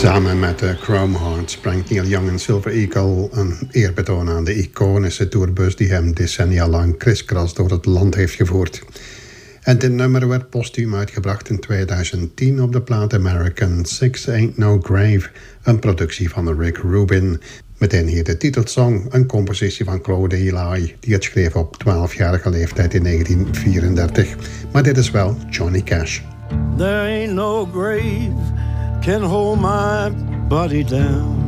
Samen met de Chrome Hearts brengt Neil Young en Silver Eagle een eerbetoon aan de iconische tourbus die hem decennia lang kriskras door het land heeft gevoerd. En dit nummer werd postuum uitgebracht in 2010 op de plaat American Six Ain't No Grave, een productie van Rick Rubin. Meteen hier de titelsong, een compositie van Claude Eli, die het schreef op 12-jarige leeftijd in 1934. Maar dit is wel Johnny Cash. There ain't no grave can hold my body down.